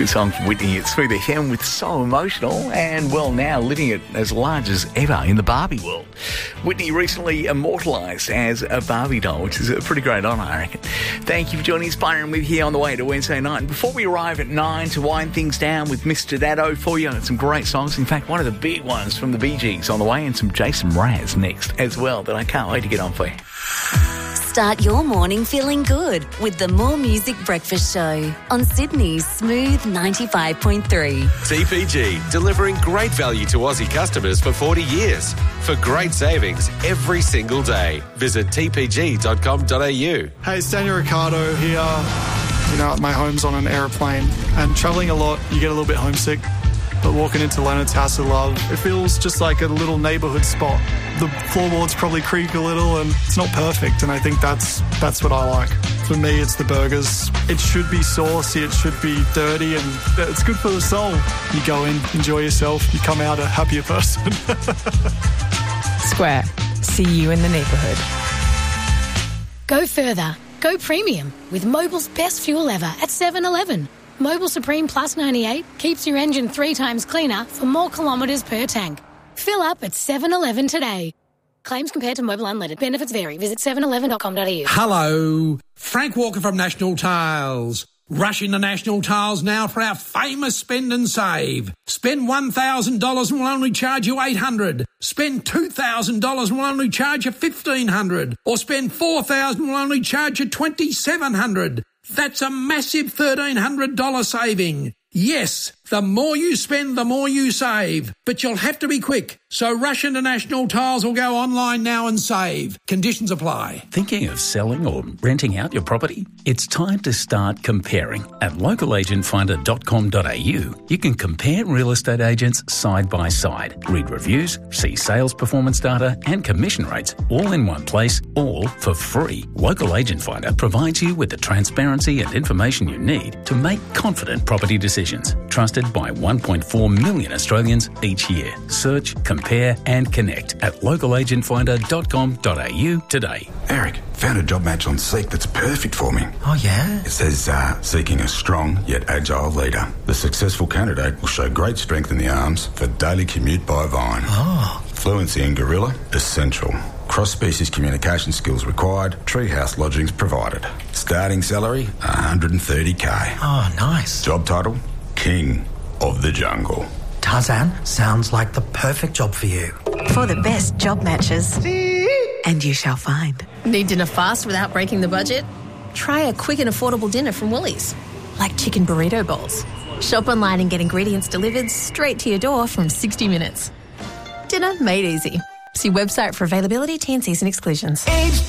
Good song from Whitney. It's Through the Hem with So Emotional and, well, now living it as large as ever in the Barbie world. Whitney recently immortalised as a Barbie doll, which is a pretty great honour, I reckon. Thank you for joining Inspiring with here on the way to Wednesday night. And before we arrive at 9 to wind things down with Mr. Dado for you, and some great songs. In fact, one of the big ones from the Bee Gees on the way, and some Jason Mraz next as well that I can't wait to get on for you. Start your morning feeling good with the More Music Breakfast Show on Sydney's Smooth 95.3. TPG, delivering great value to Aussie customers for 40 years. For great savings every single day. Visit tpg.com.au. Hey, it's Daniel Ricciardo here. You know, my home's on an aeroplane, and travelling a lot, you get a little bit homesick. But walking into Leonard's House of Love, it feels just like a little neighbourhood spot. The floorboards probably creak a little, and it's not perfect, and I think that's what I like. For me, it's the burgers. It should be saucy, it should be dirty, and it's good for the soul. You go in, enjoy yourself, you come out a happier person. Square. See you in the neighbourhood. Go further. Go premium with Mobil's best fuel ever at 7-Eleven. Mobil Supreme Plus 98 keeps your engine 3 times cleaner for more kilometres per tank. Fill up at 7-Eleven today. Claims compared to Mobil Unleaded. Benefits vary. Visit 711.com.au. Hello, Frank Walker from National Tiles. Rush into National Tiles now for our famous spend and save. Spend $1,000 and we'll only charge you $800. Spend $2,000 and we'll only charge you $1,500. Or spend $4,000 and we'll only charge you $2,700. That's a massive $1,300 saving. Yes, the more you spend, the more you save. But you'll have to be quick. So rush into National Tiles or go online now and save. Conditions apply. Thinking of selling or renting out your property? It's time to start comparing. At localagentfinder.com.au, you can compare real estate agents side by side. Read reviews, see sales performance data and commission rates all in one place, all for free. Local Agent Finder provides you with the transparency and information you need to make confident property decisions. Trusted by 1.4 million Australians each year. Search, compare and connect at localagentfinder.com.au today. Eric, found a job match on Seek that's perfect for me. Oh, yeah? It says, seeking a strong yet agile leader. The successful candidate will show great strength in the arms for daily commute by Vine. Oh. Fluency in Gorilla, essential. Cross-species communication skills required. Treehouse lodgings provided. Starting salary, $130K. Oh, nice. Job title, King of the Jungle. Tarzan, sounds like the perfect job for you. For the best job matches. And you shall find. Need dinner fast without breaking the budget? Try a quick and affordable dinner from Woolies. Like chicken burrito bowls. Shop online and get ingredients delivered straight to your door from 60 minutes. Dinner made easy. See website for availability, T&Cs and exclusions.